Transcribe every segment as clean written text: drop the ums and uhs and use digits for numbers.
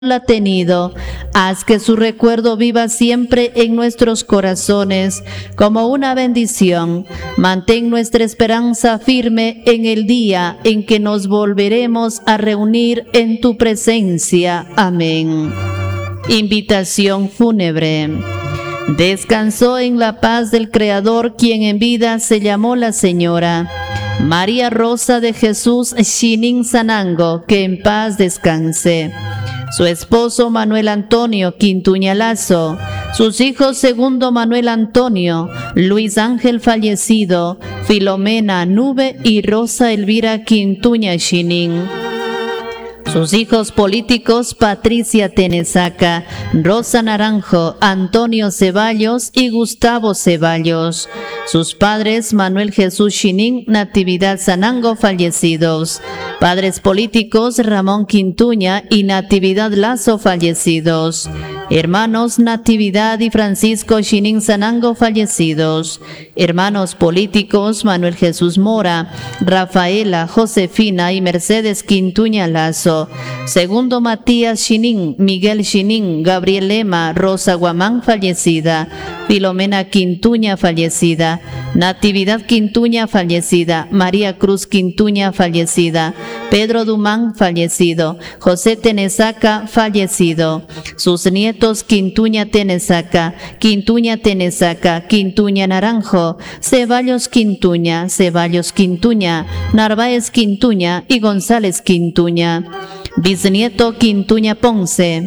la tenido. Haz que su recuerdo viva siempre en nuestros corazones como una bendición. Mantén nuestra esperanza firme en el día en que nos volveremos a reunir en tu presencia. Amén. Invitación fúnebre. Descansó en la paz del Creador, quien en vida se llamó la Señora María Rosa de Jesús Shinin Sanango, que en paz descanse. Su esposo Manuel Antonio Quintuña Lazo, sus hijos segundo Manuel Antonio, Luis Ángel fallecido, Filomena Nube y Rosa Elvira Quintuña Shinin. Sus hijos políticos Patricia Tenesaca, Rosa Naranjo, Antonio Ceballos y Gustavo Ceballos. Sus padres Manuel Jesús Shinin, Natividad Sanango fallecidos. Padres políticos Ramón Quintuña y Natividad Lazo fallecidos. Hermanos Natividad y Francisco Shinin Sanango fallecidos. Hermanos políticos Manuel Jesús Mora, Rafaela, Josefina y Mercedes Quintuña Lazo. Segundo Matías Shinin, Miguel Shinin, Gabriel Lema, Rosa Guamán fallecida. Filomena Quintuña fallecida. Natividad Quintuña fallecida. María Cruz Quintuña fallecida. Pedro Dumán fallecido. José Tenesaca fallecido. Sus nietos Quintuña Tenesaca, Quintuña Tenesaca, Quintuña Naranjo, Ceballos Quintuña, Ceballos Quintuña, Narváez Quintuña y González Quintuña. Bisnieto Quintuña Ponce.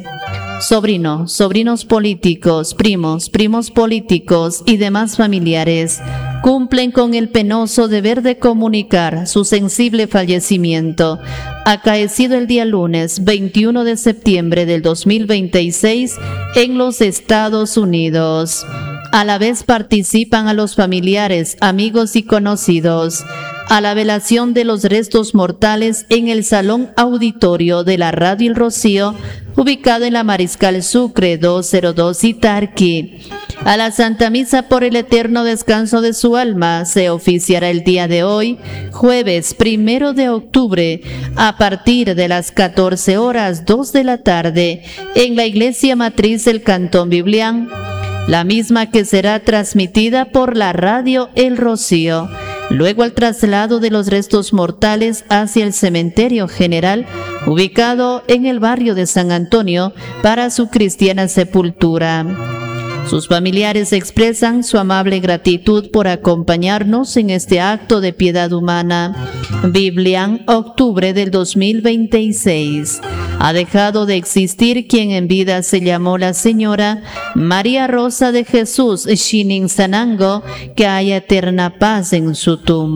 Sobrinos políticos, primos políticos y demás familiares cumplen con el penoso deber de comunicar su sensible fallecimiento, acaecido el día lunes 21 de septiembre del 2026 en los Estados Unidos. A la vez participan a los familiares, amigos y conocidos a la velación de los restos mortales en el Salón Auditorio de la Radio El Rocío, ubicado en la Mariscal Sucre 202 Itarqui. A la Santa Misa por el eterno descanso de su alma se oficiará el día de hoy, jueves 1 de octubre, a partir de las 14 horas 2 de la tarde, en la Iglesia Matriz del Cantón Biblián, la misma que será transmitida por la Radio El Rocío. Luego el traslado de los restos mortales hacia el Cementerio General, ubicado en el barrio de San Antonio, para su cristiana sepultura. Sus familiares expresan su amable gratitud por acompañarnos en este acto de piedad humana. Biblián, octubre del 2026. Ha dejado de existir quien en vida se llamó la Señora María Rosa de Jesús Shinin Sanango, que haya eterna paz en su tumba.